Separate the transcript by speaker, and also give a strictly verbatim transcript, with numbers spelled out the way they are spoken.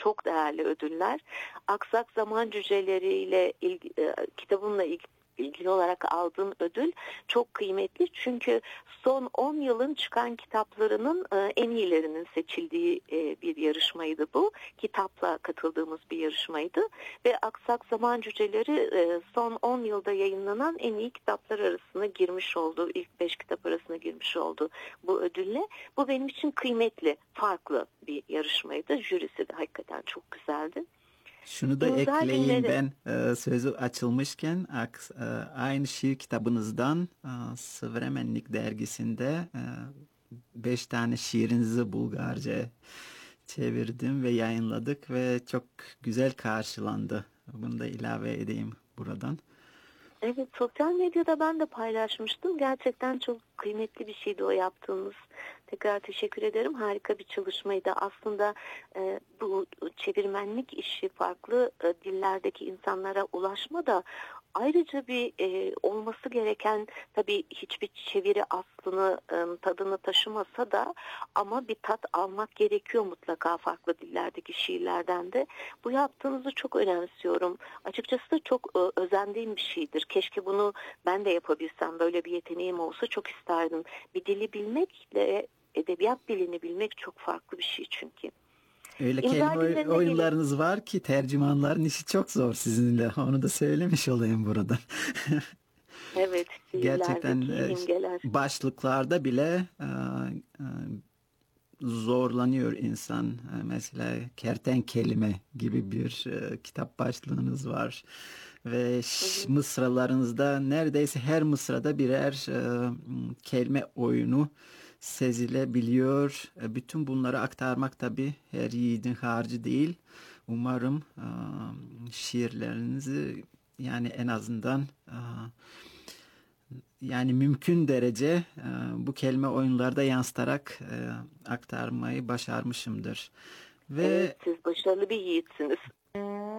Speaker 1: çok değerli ödüller. Aksak Zaman Cüceleri ile ilgi, e, kitabımla ilgili ilgili olarak aldığım ödül çok kıymetli. Çünkü son on yılın çıkan kitaplarının e, en iyilerinin seçildiği e, bir yarışmaydı bu. Kitapla katıldığımız bir yarışmaydı. Ve Aksak Zaman Cüceleri e, son on yılda yayınlanan en iyi kitaplar arasına girmiş oldu. İlk beş kitap arasına girmiş oldu bu ödülle. Bu benim için kıymetli, farklı bir yarışmaydı. Jürisi de hakikaten çok güzeldi.
Speaker 2: Şunu da
Speaker 1: İmza
Speaker 2: ekleyeyim
Speaker 1: günleri.
Speaker 2: ben e, sözü açılmışken aks- e, aynı şiir kitabınızdan e, Savremenlik dergisinde e, beş tane şiirinizi Bulgarca çevirdim ve yayınladık ve çok güzel karşılandı. Bunu da ilave edeyim buradan.
Speaker 1: Evet, sosyal medyada ben de paylaşmıştım. Gerçekten çok kıymetli bir şeydi o yaptığımız. Tekrar teşekkür ederim. Harika bir çalışmaydı. Aslında e, bu çevirmenlik işi farklı e, dillerdeki insanlara ulaşma da ayrıca bir e, olması gereken, tabii hiçbir çeviri aslını e, tadını taşımasa da ama bir tat almak gerekiyor mutlaka farklı dillerdeki şiirlerden de. Bu yaptığınızı çok önemsiyorum. Açıkçası da çok e, özendiğim bir şeydir. Keşke bunu ben de yapabilsem, böyle bir yeteneğim olsa çok isterdim. Bir dili bilmekle edebiyat dilini bilmek çok farklı bir şey çünkü.
Speaker 2: Öyle
Speaker 1: İmza
Speaker 2: kelime oy-
Speaker 1: günlerine gelin.
Speaker 2: oyunlarınız var ki tercümanların işi çok zor sizinle. Onu da söylemiş olayım buradan.
Speaker 1: Evet,
Speaker 2: Gerçekten
Speaker 1: şiirlerdeki
Speaker 2: e,
Speaker 1: imgeler.
Speaker 2: başlıklarda bile e, e, zorlanıyor insan. E, Mesela kertenkelime gibi bir e, kitap başlığınız var. Ve
Speaker 1: Hı
Speaker 2: ş-
Speaker 1: hı.
Speaker 2: mısralarınızda neredeyse her mısrada birer e, kelime oyunu sezilebiliyor. E, bütün bunları aktarmak tabii her yiğidin harcı değil. Umarım e, şiirlerinizi yani en azından e, yani mümkün derece e, bu kelime oyunlarda yansıtarak e, aktarmayı başarmışımdır.
Speaker 1: Evet,
Speaker 2: Ve
Speaker 1: siz başarılı bir yiğitsiniz.